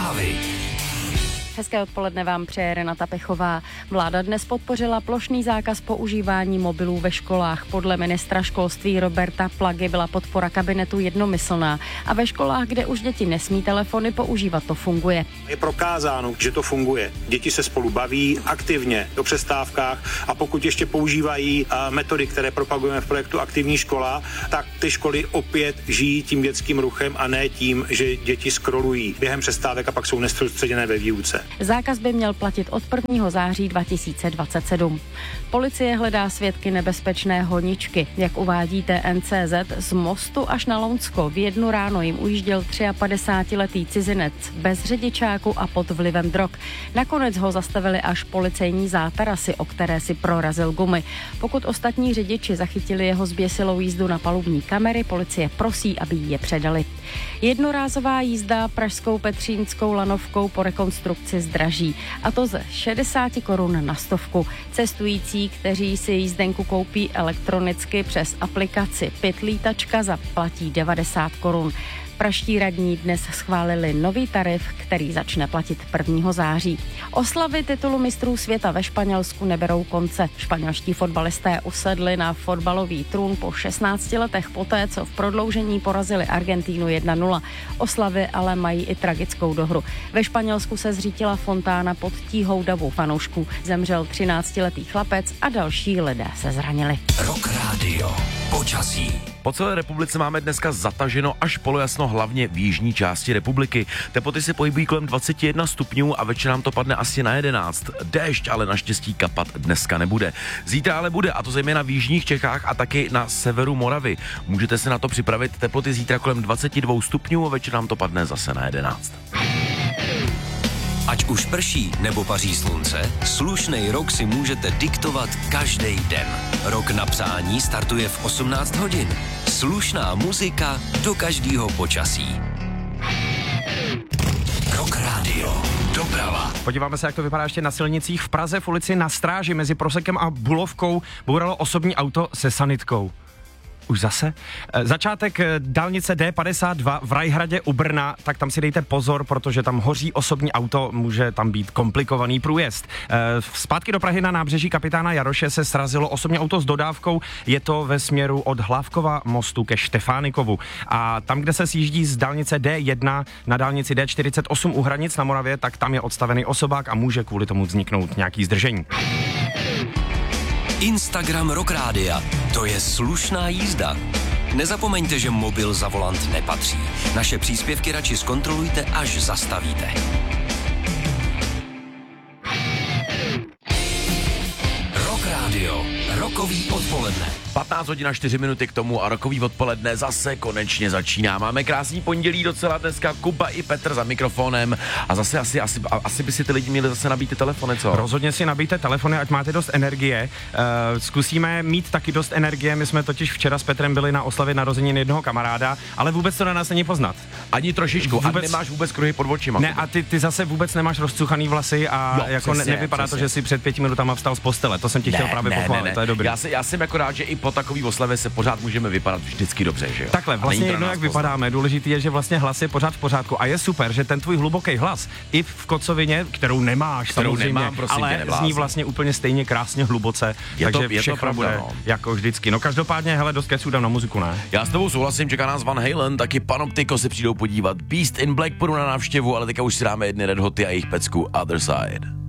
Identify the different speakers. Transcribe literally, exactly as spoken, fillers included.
Speaker 1: Zprávy.
Speaker 2: Hezké odpoledne vám přeje Renata Pechová. Vláda dnes podpořila plošný zákaz používání mobilů ve školách. Podle ministra školství Roberta Plagy byla podpora kabinetu jednomyslná a ve školách, kde už děti nesmí telefony používat, to funguje.
Speaker 3: Je prokázáno, že to funguje. Děti se spolu baví aktivně o přestávkách a pokud ještě používají metody, které propagujeme v projektu Aktivní škola, tak ty školy opět žijí tím dětským ruchem a ne tím, že děti scrollují během přestávek a pak jsou nesoustředěné ve výuce.
Speaker 2: Zákaz by měl platit od prvního září dva tisíce dvacet sedm. Policie hledá svědky nebezpečné honičky. Jak uvádí T N C Z, z Mostu až na Lounsko v jednu ráno jim ujížděl padesátitříletý cizinec bez řidičáku a pod vlivem drog. Nakonec ho zastavili až policejní zátarasy, o které si prorazil gumy. Pokud ostatní řidiči zachytili jeho zběsilou jízdu na palubní kamery, policie prosí, aby ji je předali. Jednorázová jízda pražskou Petřínskou lanovkou po rekonstrukci zdraží, a to ze šedesát korun na stovku. Cestující, kteří si jízdenku koupí elektronicky přes aplikaci Pytlítačka, zaplatí devadesát korun. Pražští radní dnes schválili nový tarif, který začne platit prvního září. Oslavy titulu mistrů světa ve Španělsku neberou konce. Španělští fotbalisté usedli na fotbalový trůn po šestnácti letech poté, co v prodloužení porazili Argentínu jedna nula. Oslavy ale mají i tragickou dohru. Ve Španělsku se zřítila fontána pod tíhou davu fanoušků. Zemřel třináctiletý chlapec a další lidé se zranili.
Speaker 1: Rock Radio. Počasí.
Speaker 4: Po celé republice máme dneska zataženo až polojasno, hlavně v jižní části republiky. Teploty se pohybují kolem dvacet jedna stupňů a večer nám to padne asi na jedenáct. Déšť ale naštěstí kapat dneska nebude. Zítra ale bude, a to zejména v jižních Čechách a taky na severu Moravy. Můžete se na to připravit, teploty zítra kolem dvacet dva stupňů a večer nám to padne zase na jedenáct.
Speaker 1: Ať už prší nebo paří slunce, slušnej rok si můžete diktovat každý den. Rok na přání startuje v osmnáct hodin. Slušná muzika do každého počasí. Rock Radio. Doprava.
Speaker 5: Podíváme se, jak to vypadá ještě na silnicích. V Praze v ulici Na Stráži mezi Prosekem a Bulovkou bouralo osobní auto se sanitkou. Už zase? E, začátek dálnice D padesát dva v Rajhradě u Brna, tak tam si dejte pozor, protože tam hoří osobní auto, může tam být komplikovaný průjezd. E, zpátky do Prahy na nábřeží Kapitána Jaroše se srazilo osobní auto s dodávkou, je to ve směru od Hlávkova mostu ke Štefánikovu. A tam, kde se sjíždí z dálnice D jedna na dálnici D čtyřicet osm u Hranic na Moravě, tak tam je odstavený osobák a může kvůli tomu vzniknout nějaký zdržení.
Speaker 1: Instagram Rock Rádia. To je slušná jízda. Nezapomeňte, že mobil za volant nepatří. Naše příspěvky radši zkontrolujte, až zastavíte. Rock Radio. Rokový odpoledne.
Speaker 4: patnáct hodin a čtyři minuty k tomu a rokový odpoledne zase konečně začíná. Máme krásný pondělí docela dneska, Kuba i Petr za mikrofonem a zase asi, asi, asi by si ty lidi měli zase nabít ty telefony, co?
Speaker 5: Rozhodně si nabijte telefony, ať máte dost energie. Uh, zkusíme mít taky dost energie, my jsme totiž včera s Petrem byli na oslavě narozenin jednoho kamaráda, ale vůbec to na nás není poznat.
Speaker 4: Ani trošičku,
Speaker 5: vůbec...
Speaker 4: a nemáš vůbec kruhy pod očima.
Speaker 5: Ne, a ty, ty zase vůbec nemáš rozcuchaný vlasy a
Speaker 4: jo,
Speaker 5: jako
Speaker 4: přesně,
Speaker 5: ne, nevypadá
Speaker 4: přesně.
Speaker 5: to, že si před pěti minutama vstal z postele. To jsem ti
Speaker 4: ne,
Speaker 5: chtěl právě
Speaker 4: ne,
Speaker 5: pochválit,
Speaker 4: ne, ne.
Speaker 5: to je dobrý.
Speaker 4: Já, se, já jsem jako rád, že i po takový oslavě se pořád můžeme vypadat vždycky dobře, že jo?
Speaker 5: Takhle, vlastně jedno, jak vypadáme, důležitý je, že vlastně hlas je pořád v pořádku a je super, že ten tvůj hluboký hlas i v kocovině, kterou nemáš
Speaker 4: kterou
Speaker 5: samozřejmě,
Speaker 4: nemám, prosím
Speaker 5: ale
Speaker 4: tě,
Speaker 5: zní vlastně úplně stejně krásně hluboce,
Speaker 4: je
Speaker 5: takže
Speaker 4: to, je
Speaker 5: všechno
Speaker 4: to pravda,
Speaker 5: bude
Speaker 4: no.
Speaker 5: jako vždycky. No každopádně, hele, dost keců dám na muziku, ne?
Speaker 4: Já s tebou souhlasím, čeká nás Van Halen, taky Panoptiko se přijdou podívat, Beast in Black půjdu na návštěvu, ale teďka už si dáme jedny Red Hoty a jejich pecku Other Side.